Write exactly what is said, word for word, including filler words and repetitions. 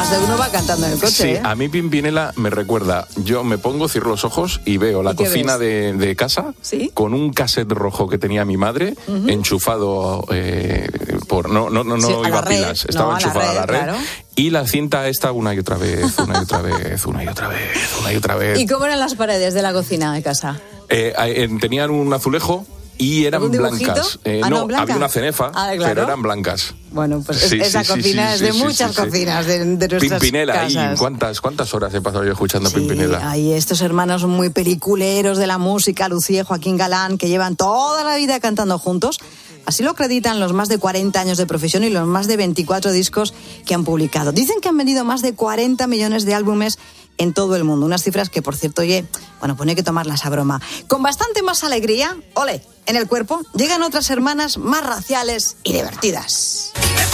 Más de uno va cantando en el coche. Sí, ¿eh? a mí Pimpinela me recuerda, yo me pongo, cierro los ojos y veo la cocina de, de casa, ¿sí? Con un cassette rojo que tenía mi madre, uh-huh. enchufado eh, por... No, no, no, no sí, iba a pilas, estaba no, enchufada a la red. A la red claro. Y la cinta esta una y otra vez, una y otra vez, una y otra vez, una y otra vez. ¿Y cómo eran las paredes de la cocina de casa? Eh, eh, tenían un azulejo y eran blancas. Eh, ah, no, no blanca. Había una cenefa, ah, claro. pero eran blancas. Bueno, pues sí, esa sí, cocina sí, es de sí, muchas sí, cocinas sí. De, de nuestras Pimpinela, casas. ¿y cuántas, cuántas horas he pasado yo escuchando sí, Pimpinela? Hay estos hermanos muy peliculeros de la música, Lucía y Joaquín Galán, que llevan toda la vida cantando juntos. Así lo acreditan los más de cuarenta años de profesión y los más de veinticuatro discos que han publicado. Dicen que han vendido más de cuarenta millones de álbumes en todo el mundo. Unas cifras que, por cierto, oye, bueno, pues no hay que tomarlas a broma. Con bastante más alegría, ole, en el cuerpo, llegan otras hermanas más raciales y divertidas.